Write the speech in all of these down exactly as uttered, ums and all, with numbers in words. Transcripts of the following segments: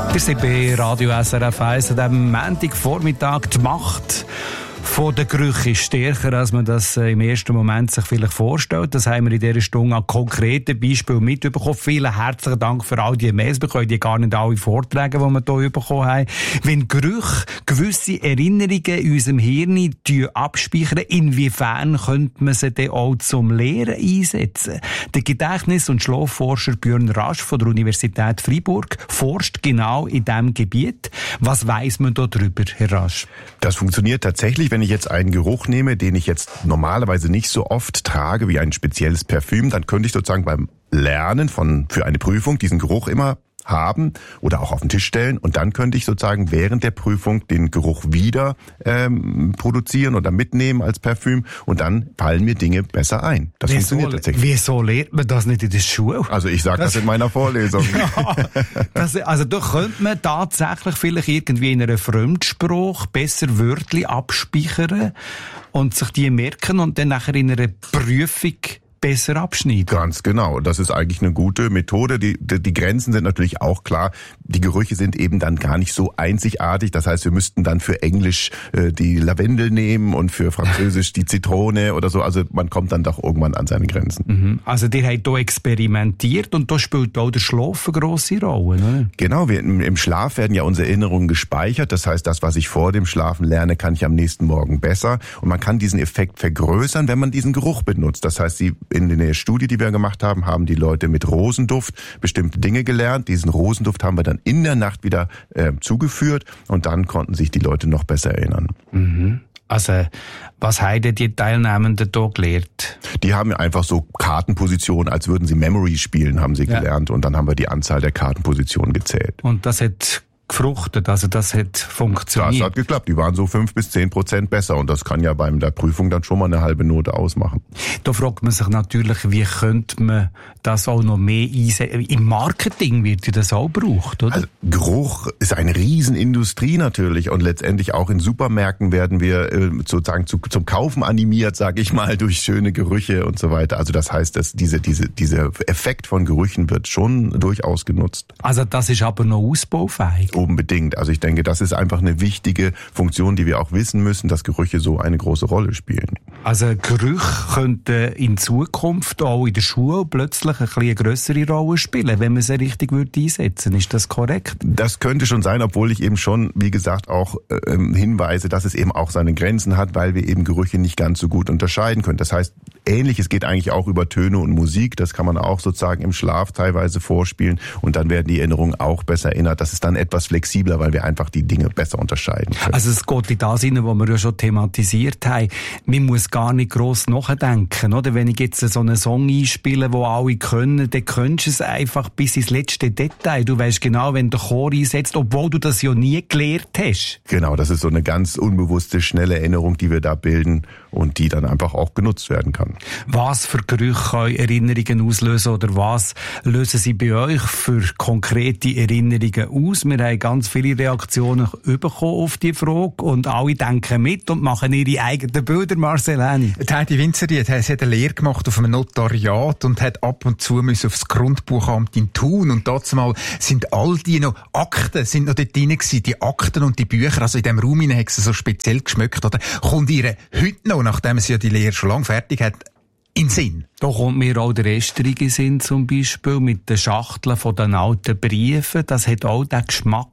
Wir sind bei Radio S R F eins an diesem Montagvormittag. Die Macht von der Gerüche ist stärker, als man das im ersten Moment sich vielleicht vorstellt. Das haben wir in dieser Stunde an konkreten Beispielen mitbekommen. Vielen herzlichen Dank für all die Mails. Wir können die gar nicht alle vortragen, die wir hier bekommen haben. Wenn Gerüche gewisse Erinnerungen in unserem Hirn abspeichern, inwiefern könnte man sie dann auch zum Lehren einsetzen? Der Gedächtnis- und Schlafforscher Björn Rasch von der Universität Freiburg forscht genau in diesem Gebiet. Was weiss man da drüber, Herr Rasch? Das funktioniert tatsächlich, wenn ich jetzt einen Geruch nehme, den ich jetzt normalerweise nicht so oft trage wie ein spezielles Parfüm, dann könnte ich sozusagen beim Lernen von für eine Prüfung diesen Geruch immer haben oder auch auf den Tisch stellen und dann könnte ich sozusagen während der Prüfung den Geruch wieder ähm, produzieren oder mitnehmen als Parfüm und dann fallen mir Dinge besser ein. Das wieso, funktioniert tatsächlich. Wieso lernt man das nicht in der Schule? Also ich sage das, das in meiner Vorlesung. Ja, das, also da könnte man tatsächlich vielleicht irgendwie in einer Fremdsprache besser Wörtchen abspeichern und sich die merken und dann nachher in einer Prüfung besser abschneiden. Ganz genau. Das ist eigentlich eine gute Methode. Die, die, die Grenzen sind natürlich auch klar. Die Gerüche sind eben dann gar nicht so einzigartig. Das heißt, wir müssten dann für Englisch äh, die Lavendel nehmen und für Französisch die Zitrone oder so. Also man kommt dann doch irgendwann an seine Grenzen. Mhm. Also ihr habt hier experimentiert und da spielt auch der Schlaf eine grosse Rolle, oder? Genau. Wir, im, im Schlaf werden ja unsere Erinnerungen gespeichert. Das heißt, das, was ich vor dem Schlafen lerne, kann ich am nächsten Morgen besser. Und man kann diesen Effekt vergrößern, wenn man diesen Geruch benutzt. Das heißt, sie in der Studie, die wir gemacht haben, haben die Leute mit Rosenduft bestimmte Dinge gelernt. Diesen Rosenduft haben wir dann in der Nacht wieder äh, zugeführt und dann konnten sich die Leute noch besser erinnern. Mhm. Also, was haben die Teilnehmenden da gelernt? Die haben einfach so Kartenpositionen, als würden sie Memory spielen, haben sie ja. gelernt und dann haben wir die Anzahl der Kartenpositionen gezählt. Und das hat gefruchtet, also das hat funktioniert. Das hat geklappt, die waren so fünf bis zehn Prozent besser und das kann ja bei der Prüfung dann schon mal eine halbe Note ausmachen. Da fragt man sich natürlich, wie könnte man das auch noch mehr einsetzen? Im Marketing wird ja das auch gebraucht, oder? Also Geruch ist eine Riesenindustrie natürlich und letztendlich auch in Supermärkten werden wir äh, sozusagen zu, zum Kaufen animiert, sage ich mal, durch schöne Gerüche und so weiter. Also das heißt, dass diese, diese, dieser Effekt von Gerüchen wird schon durchaus genutzt. Also das ist aber noch ausbaufähig? Unbedingt. Also ich denke, das ist einfach eine wichtige Funktion, die wir auch wissen müssen, dass Gerüche so eine große Rolle spielen. Also Gerüche könnten in Zukunft auch in der Schule plötzlich ein bisschen eine grössere Rolle spielen, wenn man sie richtig würde einsetzen. Ist das korrekt? Das könnte schon sein, obwohl ich eben schon, wie gesagt, auch äh, hinweise, dass es eben auch seine Grenzen hat, weil wir eben Gerüche nicht ganz so gut unterscheiden können. Das heißt, Ähnliches geht eigentlich auch über Töne und Musik. Das kann man auch sozusagen im Schlaf teilweise vorspielen und dann werden die Erinnerungen auch besser erinnert. Das ist dann etwas flexibler, weil wir einfach die Dinge besser unterscheiden können. Also es geht in das hinein, was wir ja schon thematisiert haben. Man muss gar nicht gross nachdenken, oder? Wenn ich jetzt so einen Song einspiele, den alle können, dann kennst du es einfach bis ins letzte Detail. Du weißt genau, wenn der Chor einsetzt, obwohl du das ja nie gelernt hast. Genau, das ist so eine ganz unbewusste, schnelle Erinnerung, die wir da bilden und die dann einfach auch genutzt werden kann. Was für Gerüche können Erinnerungen auslösen oder was lösen sie bei euch für konkrete Erinnerungen aus? Wir haben ganz viele Reaktionen bekommen auf die Frage und alle denken mit und machen ihre eigenen Bilder, Marcel Henny. Die Heidi Winzerdi hat eine Lehre gemacht auf einem Notariat und hat ab und zu müssen aufs Grundbuchamt in Thun und dazu mal sind all die noch Akten, sind noch dort drin gewesen, die Akten und die Bücher, also in diesem Raum hinein hat sie so speziell geschmeckt, oder? Kommt ihr heute noch, nachdem sie ja die Lehre schon lange fertig hat, in Sinn? Da kommt mir auch der Estrige Sinn zum Beispiel mit den Schachteln von den alten Briefen. Das hat auch den Geschmack.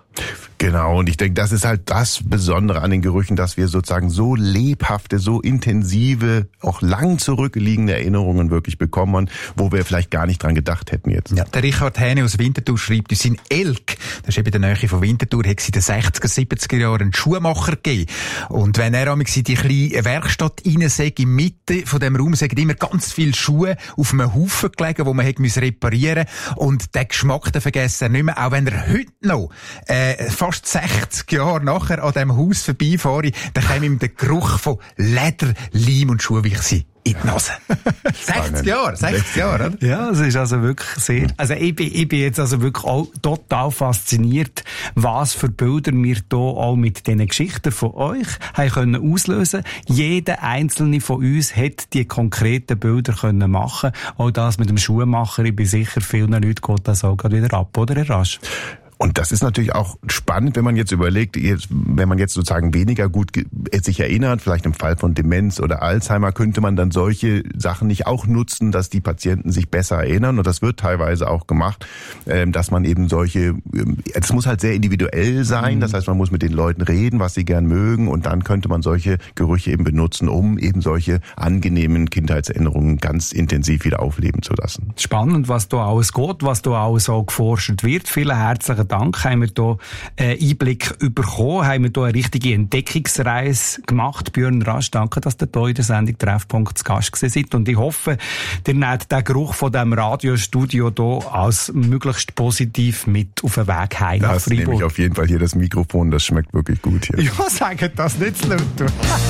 Genau, und ich denke, das ist halt das Besondere an den Gerüchen, dass wir sozusagen so lebhafte, so intensive, auch lang zurückliegende Erinnerungen wirklich bekommen, wo wir vielleicht gar nicht dran gedacht hätten jetzt. Ja, der Richard Hähne aus Winterthur schreibt uns in Elk, das ist eben in der Nähe von Winterthur, hat es in den sechziger, siebziger Jahren einen Schuhmacher gegeben. Und wenn er in die kleine Werkstatt rein sei, in der Mitte von dem Raum, sind immer ganz viele Schuhe auf einem Haufen gelegen, wo man hätte reparieren müssen. Und den Geschmack, den vergessen er nicht mehr, auch wenn er heute noch äh, fast sechzig Jahre nachher an diesem Haus vorbeifahre, dann käme ihm der Geruch von Leder, Leim und Schuhwichse in die Nase. sechzig Jahre, sechzig Jahre, oder? Ja, es ist also wirklich sehr, also ich bin, ich bin jetzt also wirklich auch total fasziniert, was für Bilder wir hier auch mit diesen Geschichten von euch haben können auslösen. Jeder einzelne von uns hat die konkreten Bilder können machen. Auch das mit dem Schuhmacher, ich bin sicher, vielen Leuten geht das auch gerade wieder ab, oder Herr Rasch? Und das ist natürlich auch spannend, wenn man jetzt überlegt, wenn man jetzt sozusagen weniger gut sich erinnert, vielleicht im Fall von Demenz oder Alzheimer, könnte man dann solche Sachen nicht auch nutzen, dass die Patienten sich besser erinnern. Und das wird teilweise auch gemacht, dass man eben solche, es muss halt sehr individuell sein, das heißt, man muss mit den Leuten reden, was sie gern mögen, und dann könnte man solche Gerüche eben benutzen, um eben solche angenehmen Kindheitserinnerungen ganz intensiv wieder aufleben zu lassen. Spannend, was da alles geht, was da alles so geforscht wird. Vielen herzlichen Dank, haben wir hier einen Einblick bekommen, haben wir hier eine richtige Entdeckungsreise gemacht. Björn Rasch, danke, dass ihr hier in der Sendung Treffpunkt zu Gast gewesen seid. Und ich hoffe, ihr nehmt den Geruch von diesem Radiostudio hier als möglichst positiv mit auf den Weg heim nach Freiburg. Das nehme ich auf jeden Fall hier, das Mikrofon, das schmeckt wirklich gut hier. Ja, sagt das nicht zu laut.